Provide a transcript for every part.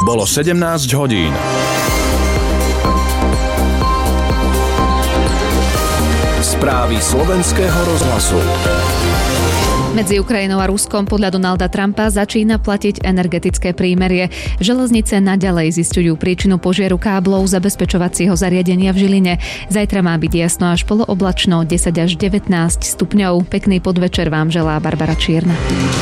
Bolo 17 hodín. Správy slovenského rozhlasu. Medzi Ukrajinou a Ruskom podľa Donalda Trumpa začína platiť energetické prímerie. Železnice naďalej zisťujú príčinu požiaru káblov zabezpečovacieho zariadenia v Žiline. Zajtra má byť jasno až polooblačno, 10 až 19 stupňov. Pekný podvečer vám želá Barbara Čierna.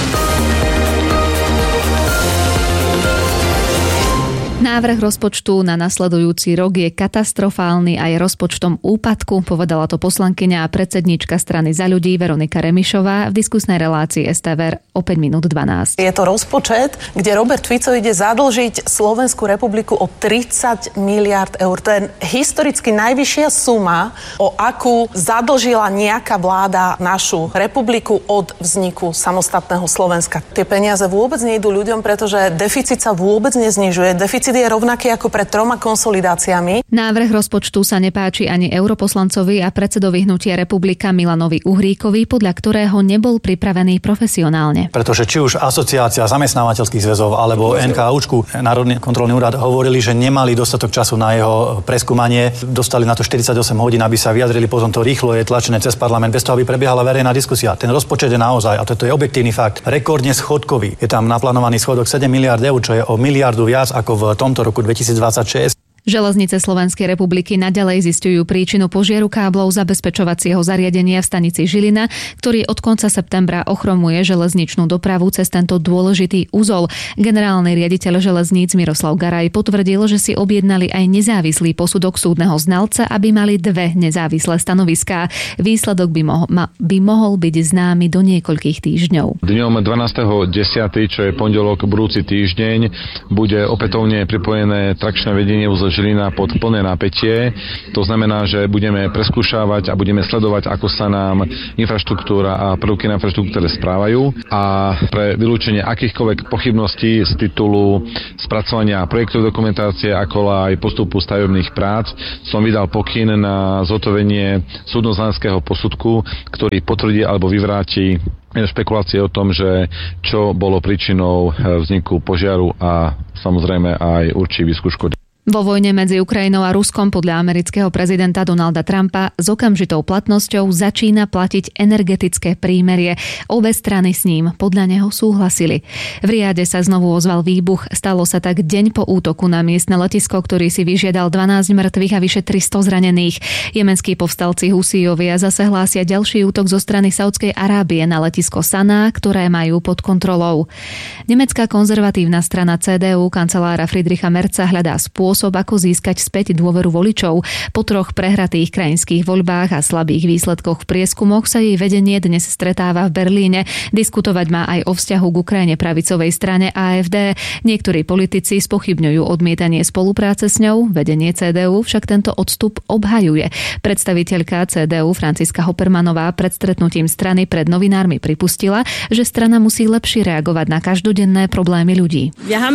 Návrh rozpočtu na nasledujúci rok je katastrofálny a je rozpočtom úpadku, povedala to poslankyňa a predsedníčka strany Za ľudí Veronika Remišová v diskusnej relácii STVR o 5 minút 12. Je to rozpočet, kde Robert Fico ide zadlžiť Slovenskú republiku o 30 miliard eur. To je historicky najvyššia suma, o akú zadlžila nejaká vláda našu republiku od vzniku samostatného Slovenska. Tie peniaze vôbec nejdú ľuďom, pretože deficit sa vôbec neznižuje. Deficit je rovnaký ako pred 3 konsolidáciami. Návrh rozpočtu sa nepáči ani europoslancovi a predsedovi Hnutia Republika Milanovi Uhríkovi, podľa ktorého nebol pripravený profesionálne. Pretože či už asociácia zamestnávateľských zväzov alebo NKÚčku, Národný kontrolný úrad, hovorili, že nemali dostatok času na jeho preskúmanie. Dostali na to 48 hodín, aby sa vyjadrili, potom to rýchlo je tlačené cez parlament, bez toho, aby prebiehala verejná diskusia. Ten rozpočet je naozaj, a toto je objektívny fakt, rekordne schodkový. Je tam naplánovaný schodok 7 miliard eur, čo je o miliardu viac ako v tomto roku 2026. Železnice Slovenskej republiky naďalej zisťujú príčinu požiaru káblov zabezpečovacieho zariadenia v stanici Žilina, ktorý od konca septembra ochromuje železničnú dopravu cez tento dôležitý úzol. Generálny riaditeľ železníc Miroslav Garaj potvrdil, že si objednali aj nezávislý posudok súdneho znalca, aby mali 2 nezávislé stanoviská. Výsledok by mohol byť známy do niekoľkých týždňov. Dňom 12.10., čo je pondelok budúci týždeň, bude opätovne pripojené trakčné vedenie Žilina pod plné napätie. To znamená, že budeme preskúšavať a budeme sledovať, ako sa nám infraštruktúra a prvky na infraštruktúre správajú a pre vylúčenie akýchkoľvek pochybností z titulu spracovania projektovej dokumentácie, ako aj postupu stavebných prác som vydal pokyn na zhotovenie súdno-znaleckého posudku, ktorý potvrdí alebo vyvráti špekulácie o tom, že čo bolo príčinou vzniku požiaru a samozrejme aj určí výskum škody. Vo vojne medzi Ukrajinou a Ruskom podľa amerického prezidenta Donalda Trumpa s okamžitou platnosťou začína platiť energetické prímerie. Obe strany s ním podľa neho súhlasili. V Riade sa znovu ozval výbuch. Stalo sa tak deň po útoku na miestne letisko, ktorý si vyžiadal 12 mŕtvych a vyše 300 zranených. Jemenskí povstalci Husíjovia zase hlásia ďalší útok zo strany Saudskej Arábie na letisko Saná, ktoré majú pod kontrolou. Nemecká konzervatívna strana CDU kancelára Friedricha Merza hľadá spôsob, ako získať späť dôveru voličov. Po 3 prehratých krajinských voľbách a slabých výsledkoch v prieskumoch sa jej vedenie dnes stretáva v Berlíne. Diskutovať má aj o vzťahu k Ukrajine pravicovej strane AfD. Niektorí politici spochybňujú odmietanie spolupráce s ňou. Vedenie CDU však tento odstup obhajuje. Predstaviteľka CDU Franciska Hoppermanová pred stretnutím strany pred novinármi pripustila, že strana musí lepšie reagovať na každodenné problémy ľudí.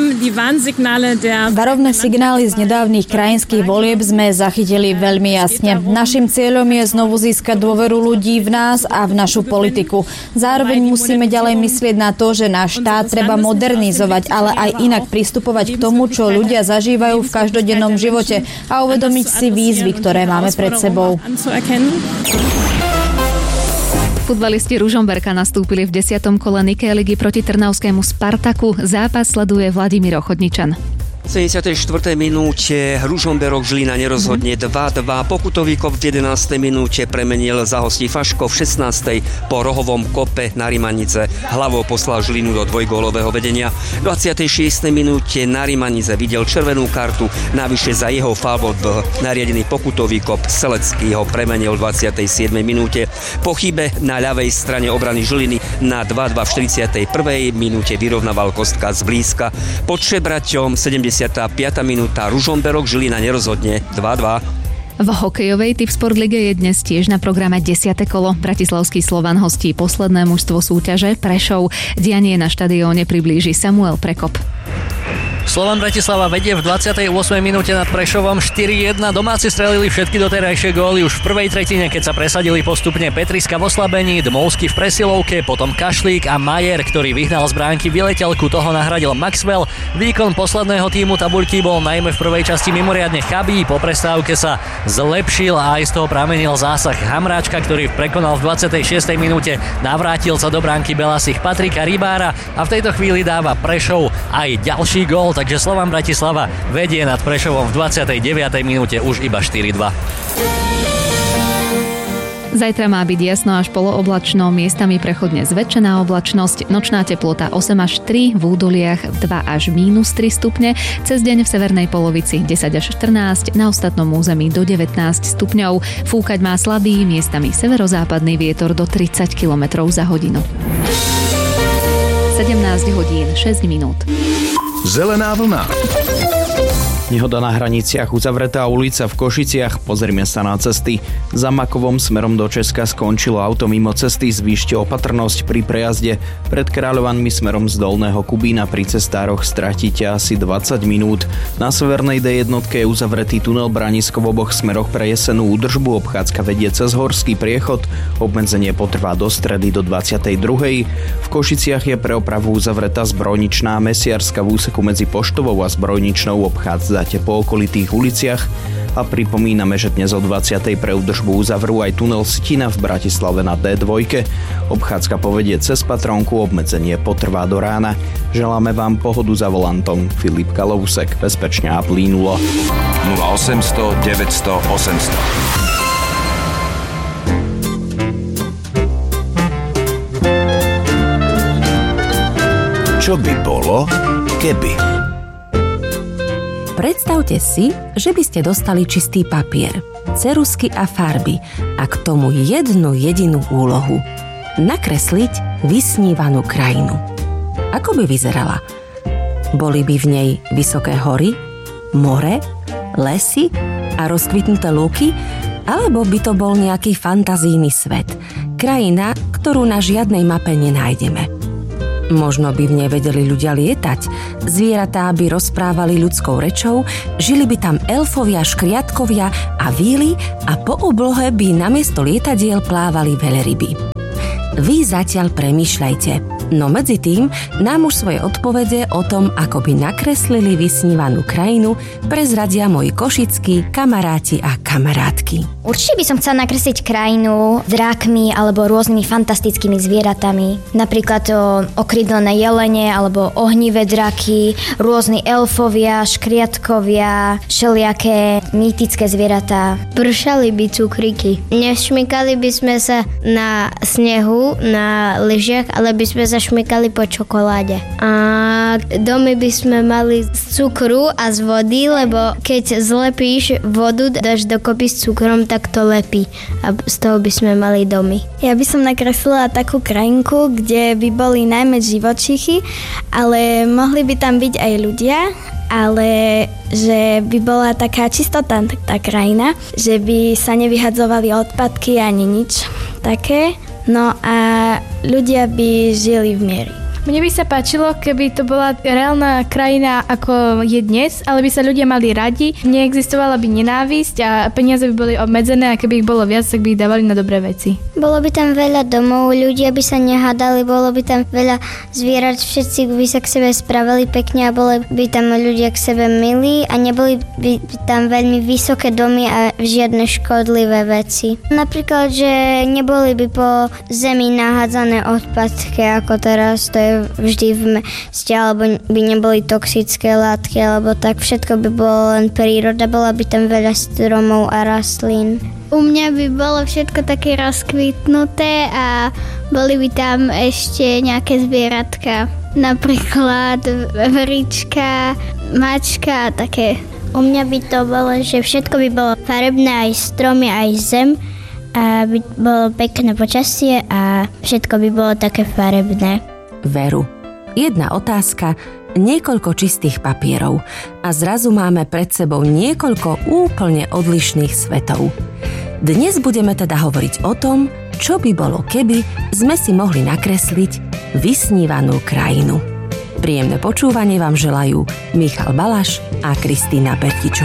Varovné signály z nedávnych krajinských volieb sme zachytili veľmi jasne. Naším cieľom je znovu získať dôveru ľudí v nás a v našu politiku. Zároveň musíme ďalej myslieť na to, že náš štát treba modernizovať, ale aj inak pristupovať k tomu, čo ľudia zažívajú v každodennom živote a uvedomiť si výzvy, ktoré máme pred sebou. Futbalisti Ružomberka nastúpili v 10. kole Nike ligy proti trnavskému Spartaku. Zápas sleduje Vladimír Ochotničan. V 74. minúte Ružomberok Žilina nerozhodne 2-2. Pokutový kop v 11. minúte premenil za hostí Faško, v 16. po rohovom kope na Rimanice hlavou poslal Žilinu do dvojgólového vedenia. V 26. minúte na Rimanice videl červenú kartu, navyše za jeho faul bol nariadený pokutový kop. Selecký ho premenil v 27. minúte. Po chybe na ľavej strane obrany Žiliny na 2-2 v 41. minúte vyrovnával Kostka zblízka. Pod Šebraťom 75. minúta Ružomberok Žilina nerozhodne 2-2. V hokejovej Tipsport lige je dnes tiež na programe 10. kolo. Bratislavský Slovan hostí posledné mužstvo súťaže Prešov. Dianie na štadióne priblíži Samuel Prekop. Slovan Bratislava vedie v 28. minúte nad Prešovom 4-1. Domáci strelili všetky doterajšie góly už v prvej tretine, keď sa presadili postupne Petriska v oslabení, Dmovský v presilovke, potom Kašlík a Majer, ktorý vyhnal z bránky vyleteľku, toho nahradil Maxwell. Výkon posledného tímu tabuľky bol najmä v prvej časti mimoriadne chabý, po prestávke sa zlepšil a aj z toho pramenil zásah Hamráčka, ktorý prekonal v 26. minúte navrátilca do bránky belasých Patrika Rybára a v tejto chvíli dáva Prešov aj ďalší gól. Takže Slovan Bratislava vedie nad Prešovom v 29. minúte už iba 4-2. Zajtra má byť jasno až polooblačno, miestami prechodne zväčšená oblačnosť, nočná teplota 8 až 3, v údoliach 2 až -3 stupne, cez deň v severnej polovici 10 až 14, na ostatnom území do 19 stupňov. Fúkať má slabý, miestami severozápadný vietor do 30 km za hodinu. 17 hodín 6 minút. Zelená vlna. Nehoda na hraniciach, uzavretá ulica v Košiciach, pozrime sa na cesty. Za Makovom smerom do Česka skončilo auto mimo cesty, zvýšte opatrnosť pri prejazde. Pred Kráľovanmi smerom z Dolného Kubína pri cestároch stratíte asi 20 minút. Na severnej D1 je uzavretý tunel Branisko v oboch smeroch pre jesenú údržbu, obchádzka vedie cez Horský priechod, obmedzenie potrvá do stredy do 22. V Košiciach je pre opravu uzavretá Zbrojničná Mesiarska v úseku medzi Poštovou a Zbrojničnou, obchádzate po okolitých uliciach a pripomíname, že dnes o 20. pre údržbu uzavrú aj tunel Stina v Bratislave na D2. Obchádzka povedie cez Patrónku, obmedzenie potrvá do rána. Želáme vám pohodu za volantom. Filip Kalousek, bezpečne a plynulo. 0800 900 800. Čo by bolo, keby? Predstavte si, že by ste dostali čistý papier, ceruzky a farby a k tomu jednu jedinú úlohu. Nakresliť vysnívanú krajinu. Ako by vyzerala? Boli by v nej vysoké hory, more, lesy a rozkvitnuté lúky? Alebo by to bol nejaký fantazijný svet? Krajina, ktorú na žiadnej mape nenájdeme. Možno by v nej vedeli ľudia lietať, zvieratá by rozprávali ľudskou rečou, žili by tam elfovia, škriatkovia a víly a po oblohe by namiesto lietadiel plávali veľryby. Vy zatiaľ premýšľajte, no medzi tým nám už svoje odpovede o tom, ako by nakreslili vysnívanú krajinu, prezradia moji košickí kamaráti a kamarátky. Určite by som chcela nakresliť krajinu drákmi alebo rôznymi fantastickými zvieratami. Napríklad okrídlené jelene alebo ohnivé draky, rôzni elfovia, škriatkovia, všelijaké mýtické zvieratá. Pršali by cukríky. Nešmykali by sme sa na snehu, na lyžiach, ale by sme sa šmykali po čokoláde. A domy by sme mali z cukru a z vody, lebo keď zlepíš vodu, dáš dokopy s cukrom, tak to lepí. A z toho by sme mali domy. Ja by som nakreslila takú krajinku, kde by boli najmä živočichy, ale mohli by tam byť aj ľudia, ale že by bola taká čistota tá krajina, že by sa nevyhadzovali odpadky ani nič také. No a ľudia by žili v mieri. Mne by sa páčilo, keby to bola reálna krajina ako je dnes, ale by sa ľudia mali radi, neexistovala by nenávisť a peniaze by boli obmedzené a keby ich bolo viac, tak by ich dávali na dobré veci. Bolo by tam veľa domov, ľudia by sa nehádali, bolo by tam veľa zvierat, všetci by sa k sebe spravili pekne a boli by tam ľudia k sebe milí a neboli by tam veľmi vysoké domy a žiadne škodlivé veci. Napríklad, že neboli by po zemi nahádzané odpadky ako teraz, to je vždy v meste, alebo by neboli toxické látky, alebo tak všetko by bolo len príroda, bola by tam veľa stromov a rastlín. U mňa by bolo všetko také rozkvitnuté a boli by tam ešte nejaké zvieratka, napríklad veverička, mačka a také. U mňa by to bolo, že všetko by bolo farebné, aj stromy, aj zem, a by bolo pekné počasie a všetko by bolo také farebné. Veru. Jedna otázka, niekoľko čistých papierov a zrazu máme pred sebou niekoľko úplne odlišných svetov. Dnes budeme teda hovoriť o tom, čo by bolo, keby sme si mohli nakresliť vysnívanú krajinu. Príjemné počúvanie vám želajú Michal Balaš a Kristína Pertičová.